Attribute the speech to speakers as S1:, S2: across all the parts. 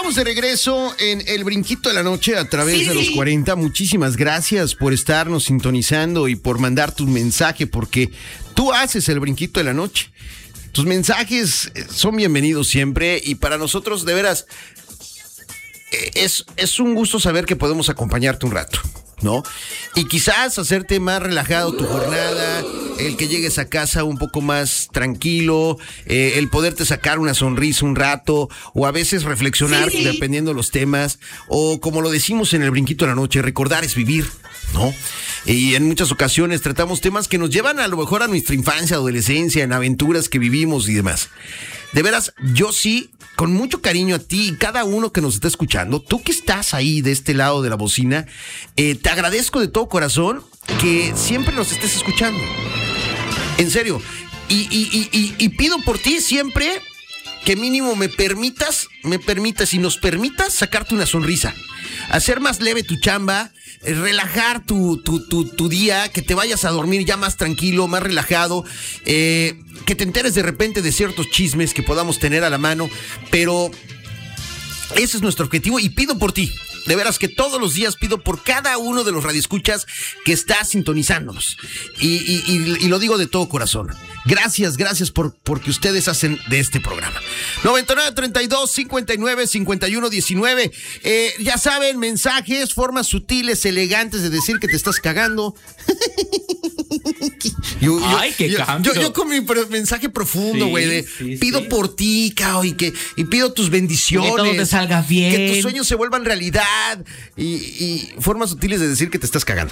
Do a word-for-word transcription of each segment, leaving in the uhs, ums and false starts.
S1: estamos de regreso en El Brinquito de la Noche a través sí. de los cuarenta. Muchísimas gracias por estarnos sintonizando y por mandar tu mensaje, porque tú haces El Brinquito de la Noche. Tus mensajes son bienvenidos siempre y para nosotros, de veras, es, es un gusto saber que podemos acompañarte un rato, ¿no? Y quizás hacerte más relajado tu jornada, el que llegues a casa un poco más tranquilo, eh, el poderte sacar una sonrisa un rato, o a veces reflexionar sí. dependiendo de los temas, o como lo decimos en El Brinquito de la Noche, recordar es vivir, ¿no? Y en muchas ocasiones tratamos temas que nos llevan a lo mejor a nuestra infancia, adolescencia, en aventuras que vivimos y demás. De veras, yo sí, con mucho cariño a ti y cada uno que nos está escuchando, tú que estás ahí de este lado de la bocina, eh, te agradezco de todo corazón que siempre nos estés escuchando. En serio. Y, y, y, y, y pido por ti siempre que mínimo me permitas, me permitas y nos permitas sacarte una sonrisa. Hacer más leve tu chamba, relajar tu, tu, tu, tu día, que te vayas a dormir ya más tranquilo, más relajado, eh, que te enteres de repente de ciertos chismes que podamos tener a la mano, pero ese es nuestro objetivo y pido por ti. De veras que todos los días pido por cada uno de los radioescuchas que está sintonizándonos. Y, y, y, y lo digo de todo corazón. Gracias, gracias por porque ustedes hacen de este programa. noventa y nueve, treinta y dos, cincuenta y nueve, cincuenta y uno, diecinueve. Eh, ya saben, mensajes, formas sutiles, elegantes de decir que te estás cagando. Yo,
S2: Ay,
S1: yo,
S2: qué
S1: yo,
S2: cambio.
S1: Yo, yo con mi mensaje profundo, güey, sí, de
S2: sí,
S1: pido
S2: sí.
S1: por ti, cao, y que y pido tus bendiciones.
S2: Que todo te salga bien.
S1: Que tus sueños se vuelvan realidad. Y, y formas sutiles de decir que te estás cagando.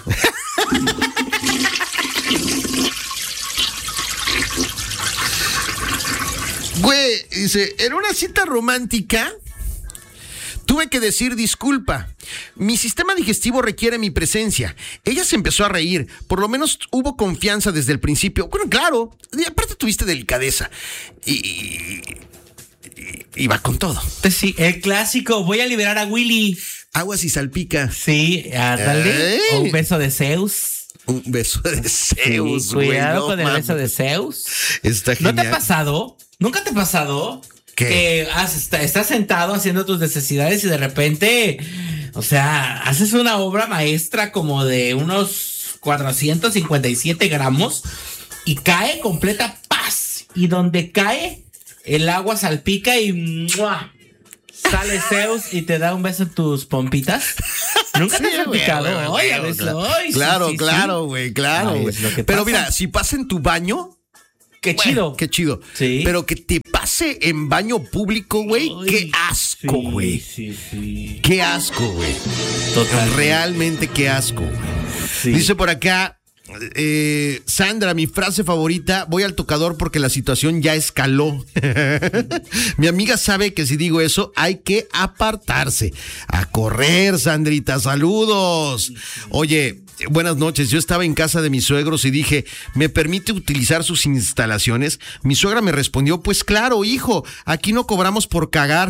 S1: Güey, dice, en una cita romántica tuve que decir disculpa. Mi sistema digestivo requiere mi presencia. Ella se empezó a reír. Por lo menos hubo confianza desde el principio. Bueno, claro. Y aparte tuviste delicadeza. Y, y, y va con todo.
S2: Pues sí, el clásico. Voy a liberar a Willy.
S1: Aguas y salpica.
S2: Sí, ándale. ¿Eh? O un beso de Zeus.
S1: Un beso de Zeus,
S2: sí, cuidado
S1: güey,
S2: con
S1: no,
S2: el beso de Zeus.
S1: Está genial.
S2: ¿No te ha pasado? ¿Nunca te ha pasado?
S1: ¿Qué?
S2: Que has, está, estás sentado haciendo tus necesidades y de repente, o sea, haces una obra maestra como de unos cuatrocientos cincuenta y siete gramos y cae completa paz. Y donde cae, el agua salpica y ¡mua! Sale Zeus y te da un beso en tus pompitas. ¿Nunca te has salpicado? Oye, a veces,
S1: claro, claro, güey, claro, güey. Pero mira, si pasa en tu baño,
S2: qué bueno, chido.
S1: Qué chido.
S2: Sí.
S1: Pero que te pase en baño público, güey. Qué asco, güey.
S2: Sí, sí, sí.
S1: Qué asco, güey.
S2: Total.
S1: Realmente qué asco, güey. Sí. Dice por acá, eh, Sandra, mi frase favorita, voy al tocador porque la situación ya escaló. Mi amiga sabe que si digo eso hay que apartarse. A correr, Sandrita, saludos. Oye, buenas noches, yo estaba en casa de mis suegros y dije, ¿me permite utilizar sus instalaciones? Mi suegra me respondió, pues claro, hijo, aquí no cobramos por cagar.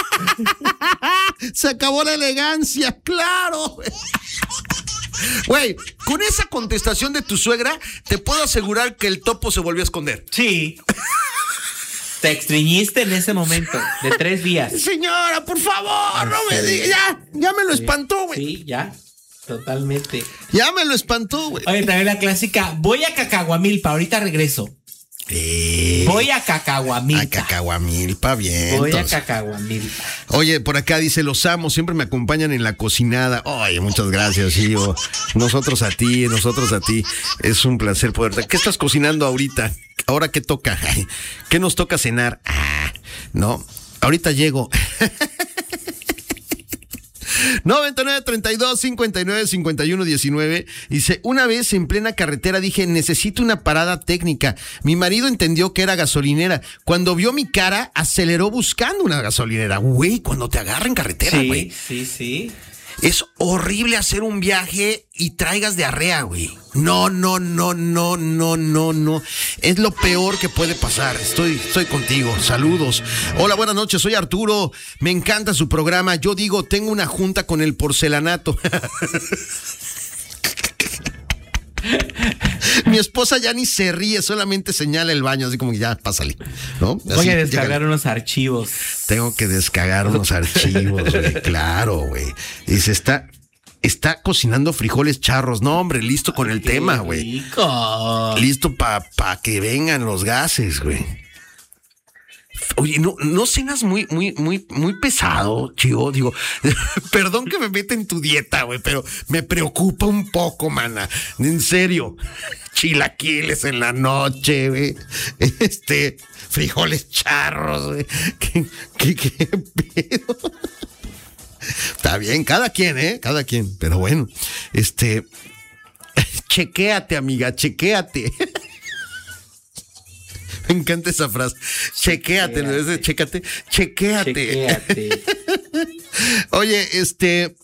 S1: Se acabó la elegancia, claro. Güey, con esa contestación de tu suegra, te puedo asegurar que el topo se volvió a esconder.
S2: Sí. Te extriñiste en ese momento, de tres días.
S1: Señora, por favor, no me diga. Ya, ya me lo
S2: sí.
S1: espantó, güey.
S2: Sí, ya. Totalmente.
S1: Ya me lo espantó, güey.
S2: Oye, también la clásica, voy a Cacahuamilpa, ahorita regreso.
S1: Eh,
S2: voy a Cacahuamilpa.
S1: A Cacahuamilpa, bien.
S2: Voy entonces. a Cacahuamilpa.
S1: Oye, por acá dice, los amo, siempre me acompañan en la cocinada. Oye, muchas gracias, hijo. Nosotros a ti, nosotros a ti. Es un placer poder. ¿Qué estás cocinando ahorita? ¿Ahora qué toca? ¿Qué nos toca cenar? Ah, no, ahorita llego. noventa y nueve, treinta y dos, cincuenta y nueve, cincuenta y uno, diecinueve. Dice, una vez en plena carretera dije, necesito una parada técnica. Mi marido entendió que era gasolinera. Cuando vio mi cara, aceleró buscando una gasolinera. Güey, cuando te agarra en carretera, güey.
S2: Sí, sí, sí.
S1: Es horrible hacer un viaje y traigas diarrea, güey. No, no, no, no, no, no, no. Es lo peor que puede pasar. Estoy, estoy contigo. Saludos. Hola, buenas noches. Soy Arturo. Me encanta su programa. Yo digo, tengo una junta con el porcelanato. Mi mi esposa ya ni se ríe, solamente señala el baño, así como que ya, pásale, ¿no? Así,
S2: voy a descargar
S1: llega,
S2: unos archivos.
S1: Tengo que descargar unos archivos, güey, claro, güey. Y se está... Está cocinando frijoles charros. No, hombre, listo con el
S2: Qué
S1: tema, güey.
S2: rico.
S1: Listo para pa que vengan los gases, güey. Oye, no, no cenas muy, muy, muy, muy pesado, Chivo. Digo, perdón que me meta en tu dieta, güey, pero me preocupa un poco, mana. En serio. Chilaquiles en la noche, güey. Este, frijoles charros, güey. ¿Qué, qué, qué pedo? Está bien, cada quien, ¿eh? Cada quien. Pero bueno, este... Chequéate, amiga, chequéate. Me encanta esa frase. Chequéate, ¿no? Ese, chécate, chequéate.
S2: Chequéate.
S1: Oye, este...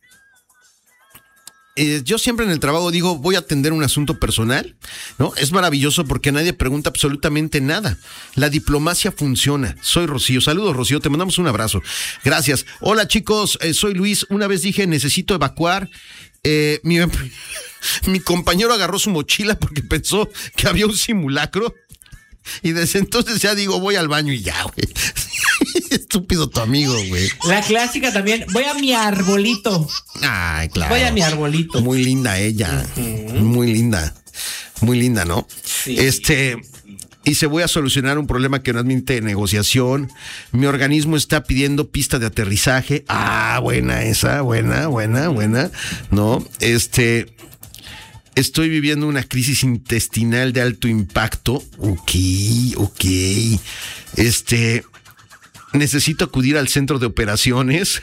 S1: Eh, yo siempre en el trabajo digo, voy a atender un asunto personal, ¿no? Es maravilloso porque nadie pregunta absolutamente nada. La diplomacia funciona. Soy Rocío. Saludos, Rocío. Te mandamos un abrazo. Gracias. Hola, chicos. Eh, soy Luis. Una vez dije, necesito evacuar. Eh, mi, mi compañero agarró su mochila porque pensó que había un simulacro. Y desde entonces ya digo, voy al baño y ya, güey. Estúpido tu amigo, güey.
S2: La clásica también, voy a mi arbolito.
S1: Ay, claro.
S2: Voy a mi arbolito.
S1: Muy linda ella. Uh-huh. Muy linda. Muy linda, ¿no?
S2: Sí.
S1: Este... Y se voy a solucionar un problema que no admite negociación. Mi organismo está pidiendo pista de aterrizaje. Ah, buena esa, buena, buena, buena. No, este... Estoy viviendo una crisis intestinal de alto impacto. Ok, ok. Este, necesito acudir al centro de operaciones.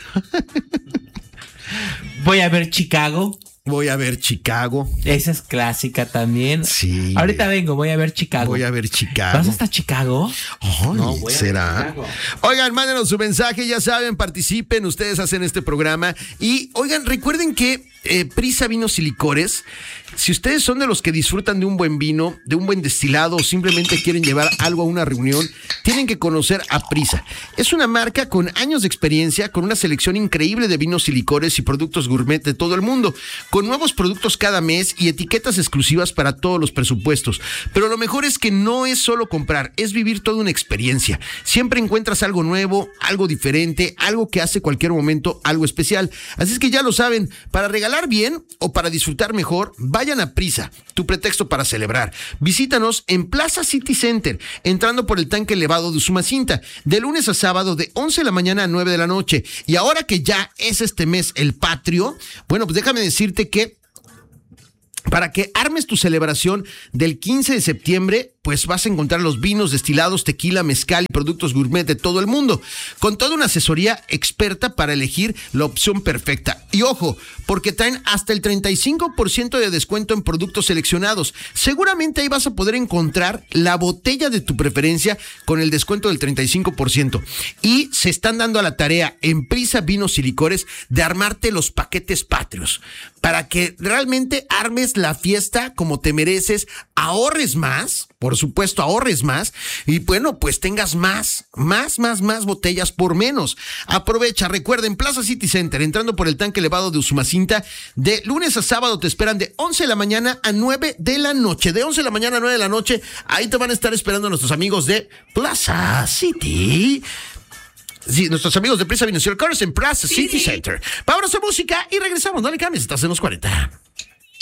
S2: Voy a ver Chicago.
S1: Voy a ver Chicago.
S2: Esa es clásica también.
S1: Sí.
S2: Ahorita vengo, voy a ver Chicago.
S1: Voy a ver Chicago.
S2: ¿Vas hasta Chicago?
S1: Ay,
S2: no, voy
S1: ¿será?
S2: A ver Chicago.
S1: Oigan, mándenos su mensaje, ya saben, participen, ustedes hacen este programa. Y, oigan, recuerden que eh, Prisa Vinos y Licores, si ustedes son de los que disfrutan de un buen vino, de un buen destilado o simplemente quieren llevar algo a una reunión, tienen que conocer a Prisa. Es una marca con años de experiencia, con una selección increíble de vinos y licores y productos gourmet de todo el mundo, con nuevos productos cada mes y etiquetas exclusivas para todos los presupuestos. Pero lo mejor es que no es solo comprar, es vivir toda una experiencia. Siempre encuentras algo nuevo, algo diferente, algo que hace cualquier momento algo especial. Así es que ya lo saben, para regalar bien o para disfrutar mejor, vayan a Prisa, tu pretexto para celebrar. Visítanos en Plaza City Center, entrando por el tanque elevado de Usumacinta, de lunes a sábado de once de la mañana a nueve de la noche. Y ahora que ya es este mes el patrio, bueno, pues déjame decirte que para que armes tu celebración del quince de septiembre, pues vas a encontrar los vinos, destilados, tequila, mezcal y productos gourmet de todo el mundo, con toda una asesoría experta para elegir la opción perfecta. Y ojo, porque traen hasta el treinta y cinco por ciento de descuento en productos seleccionados. Seguramente ahí vas a poder encontrar la botella de tu preferencia con el descuento del treinta y cinco por ciento. Y se están dando a la tarea en Prisa Vinos y Licores de armarte los paquetes patrios, para que realmente armes la fiesta como te mereces, ahorres más, por supuesto, ahorres más y bueno, pues tengas más, más, más, más botellas por menos. Aprovecha, recuerden, Plaza City Center, entrando por el tanque elevado de Usumacinta, de lunes a sábado te esperan de once de la mañana a nueve de la noche. De once de la mañana a nueve de la noche, ahí te van a estar esperando nuestros amigos de Plaza City. Sí, nuestros amigos de Prisa Vinos y Licores en Plaza City Center. Vámonos a música y regresamos, no le cambies, estás en los cuarenta.